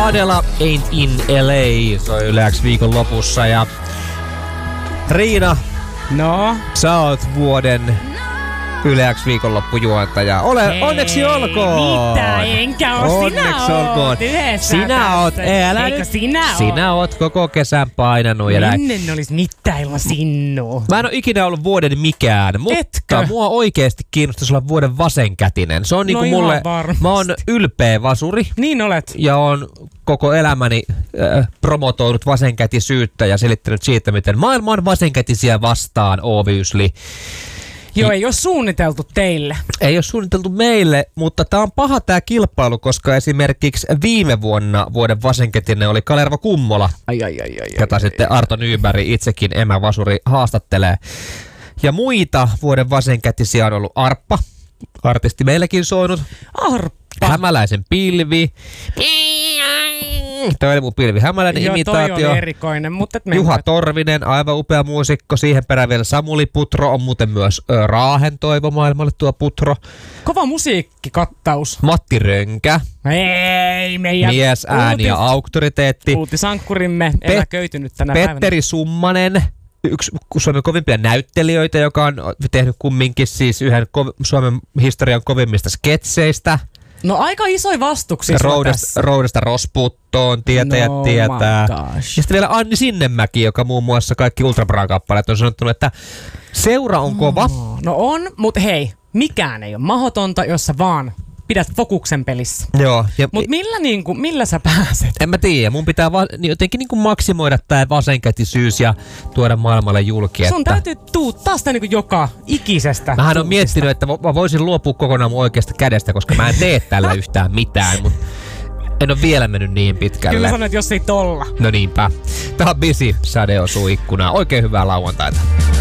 Adela Ain't in LA soi Yle X viikon lopussa ja Riina, no? Sä oot vuoden Yle X viikonloppujuontaja. Onneksi olkoon! Mitä? Enkä oo. Onneksi olkoon. Sinä oot, sinä oot koko kesän painanut. Ennen olis mitään ilman sinua. Mä en oo ikinä ollut vuoden mikään, mutta mua oikeesti kiinnostaisi olla vuoden vasenkätinen. Se on niinku mulle, varmasti. Mä oon ylpeä vasuri. Niin olet. Ja oon koko elämäni promotoinut vasenkätisyyttä ja selittänyt siitä, miten maailma on vasenkätisiä vastaan, obviously. Joo, ei ole suunniteltu teille. Ei ole suunniteltu meille, mutta tää on paha tää kilpailu, koska esimerkiksi viime vuonna vuoden vasenkätinen oli Kalervo Kummola, jota sitten Arto Nyberg, itsekin emävasuri, haastattelee. Ja muita vuoden vasenkätisiä on ollut Arppa, artisti meilläkin soinut. Arppa. Hämäläisen pilvi. Toi oli mun Pilvi Hämäläinen imitaatio. Toi oli erikoinen, mutta Juha Torvinen, aivan upea muusikko. Siihen perään vielä Samuli Putro, on muuten myös Raahen toivo maailmalle tuo Putro. Kova musiikkikattaus. Matti Rönkä. Ei, meidän mies, ääni ja auktoriteetti. Uutisankkurimme eläköitynyt tänä päivänä. Petteri Summanen, yksi Suomen kovimpia näyttelijöitä, joka on tehnyt kumminkin siis yhden Suomen historian kovimmista sketseistä. No aika isoja vastuksia Roudesta Rosputtoon, tietäjät tietää. Ja sitten vielä Anni Sinnemäki, joka muun muassa kaikki Ultrabra-kappaleet on sanottanut, että seura on kova. No on, mutta hei, mikään ei ole mahdotonta, jos sä vaan pidät fokuksen pelissä. Joo. Mutta millä sä pääset? En mä tiedä. Mun pitää jotenkin maksimoida tää vasenkätisyys ja tuoda maailmalle julki. Sun täytyy tuuttaa sitä joka ikisestä. Mähän on miettinyt, että mä voisin luopua kokonaan mun oikeasta kädestä, koska mä en tee tällä yhtään mitään. Mut en ole vielä mennyt niin pitkälle. Kyllä sanoit, jos ei tolla. No niinpä. Tää on Busy, Sade osuu ikkunaan. Oikein hyvää lauantaita.